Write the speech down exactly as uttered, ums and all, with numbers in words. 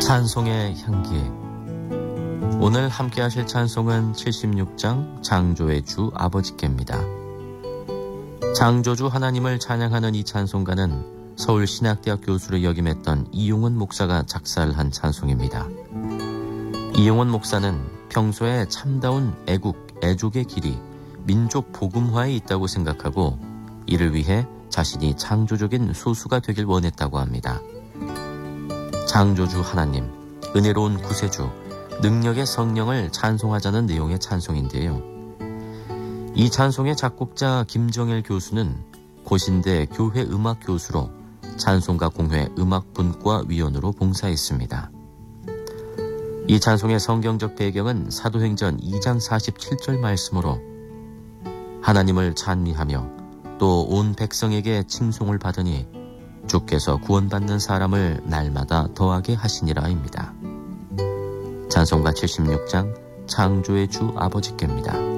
찬송의 향기. 오늘 함께 하실 찬송은 칠십육 장 창조의 주 아버지께입니다. 창조주 하나님을 찬양하는 이 찬송가는 서울신학대학 교수로 역임했던 이용원 목사가 작사를 한 찬송입니다. 이용원 목사는 평소에 참다운 애국, 애족의 길이 민족 복음화에 있다고 생각하고 이를 위해 자신이 창조적인 소수가 되길 원했다고 합니다. 창조주 하나님, 은혜로운 구세주, 능력의 성령을 찬송하자는 내용의 찬송인데요. 이 찬송의 작곡자 김정일 교수는 고신대 교회 음악 교수로 찬송가 공회 음악분과 위원으로 봉사했습니다. 이 찬송의 성경적 배경은 사도행전 이 장 사십칠 절 말씀으로 하나님을 찬미하며 또 온 백성에게 칭송을 받으니 주께서 구원받는 사람을 날마다 더하게 하시니라입니다. 찬송가 칠십육 장 창조의 주 아버지께입니다.